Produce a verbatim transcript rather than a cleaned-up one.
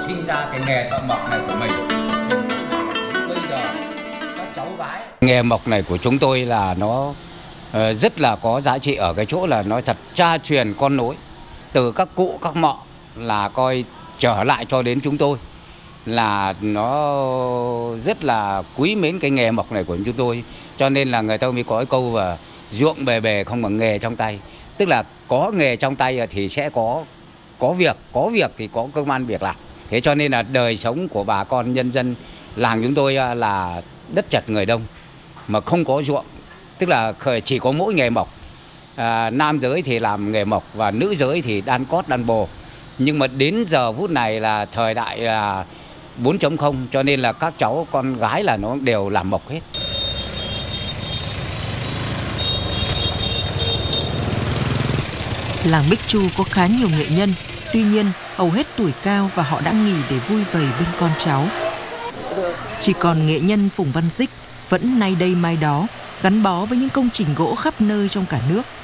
sinh ra cái nghề thợ mộc này của mình. Bây giờ các cháu gái, nghề mộc này của chúng tôi là nó rất là có giá trị ở cái chỗ là nói thật cha truyền con nối, từ các cụ các mọ là coi trở lại cho đến chúng tôi, là nó rất là quý mến cái nghề mộc này của chúng tôi. Cho nên là người ta mới có cái câu và ruộng bề bề không bằng nghề trong tay. Tức là có nghề trong tay thì sẽ có có việc, có việc thì có công ăn việc làm. Thế cho nên là đời sống của bà con nhân dân làng chúng tôi là đất chật người đông mà không có ruộng, tức là chỉ có mỗi nghề mộc. À, nam giới thì làm nghề mộc và nữ giới thì đan cót đan bồ. Nhưng mà đến giờ phút này là thời đại là bốn chấm không, cho nên là các cháu con gái là nó đều làm mộc hết. Làng Bích Chu có khá nhiều nghệ nhân, tuy nhiên hầu hết tuổi cao và họ đã nghỉ để vui vầy bên con cháu. Chỉ còn nghệ nhân Phùng Văn Dích vẫn nay đây mai đó, gắn bó với những công trình gỗ khắp nơi trong cả nước.